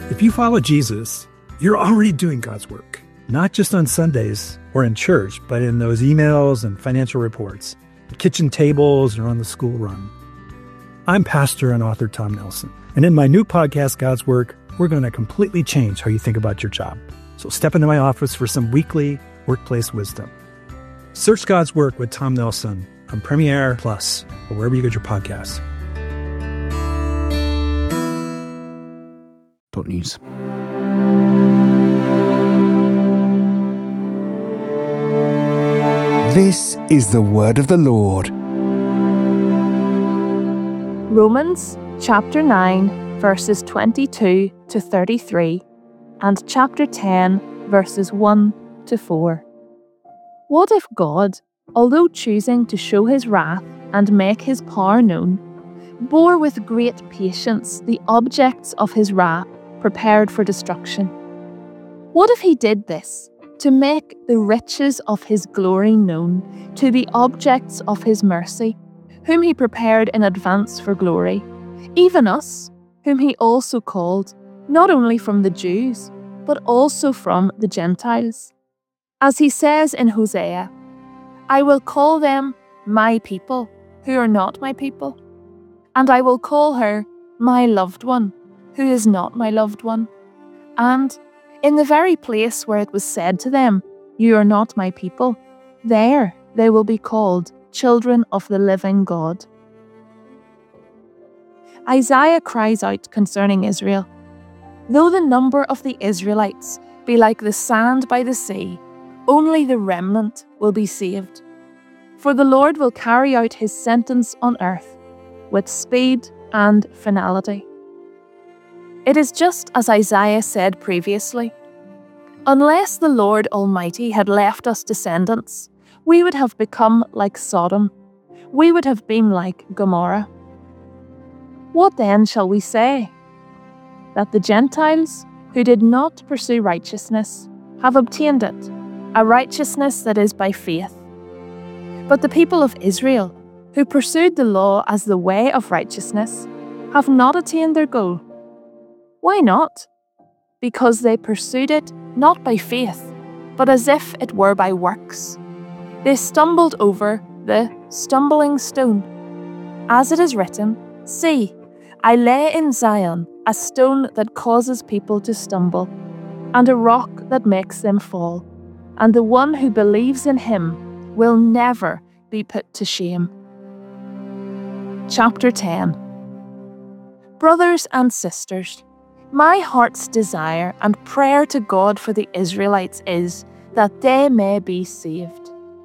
If you follow Jesus, you're already doing God's work, not just on Sundays or in church, but in those emails and financial reports, the kitchen tables, or on the school run. I'm pastor and author Tom Nelson, and in my new podcast, God's Work, we're going to completely change how you think about your job. So step into my office for some weekly workplace wisdom. Search God's Work with Tom Nelson on Premiere Plus or wherever you get your podcasts. News. This is the word of the Lord. Romans chapter 9 verses 22 to 33 and chapter 10 verses 1 to 4. What if God, although choosing to show his wrath and make his power known, bore with great patience the objects of his wrath prepared for destruction? What if he did this to make the riches of his glory known to the objects of his mercy, whom he prepared in advance for glory, even us, whom he also called, not only from the Jews, but also from the Gentiles? As he says in Hosea, I will call them my people, who are not my people, and I will call her my loved one, who is not my loved one. And in the very place where it was said to them, you are not my people, there they will be called children of the living God. Isaiah cries out concerning Israel, though the number of the Israelites be like the sand by the sea, only the remnant will be saved. For the Lord will carry out his sentence on earth with speed and finality. It is just as Isaiah said previously. Unless the Lord Almighty had left us descendants, we would have become like Sodom. We would have been like Gomorrah. What then shall we say? That the Gentiles, who did not pursue righteousness, have obtained it, a righteousness that is by faith. But the people of Israel, who pursued the law as the way of righteousness, have not attained their goal. Why not? Because they pursued it not by faith, but as if it were by works. They stumbled over the stumbling stone. As it is written, see, I lay in Zion a stone that causes people to stumble, and a rock that makes them fall, and the one who believes in him will never be put to shame. Chapter 10. Brothers and sisters, my heart's desire and prayer to God for the Israelites is that they may be saved.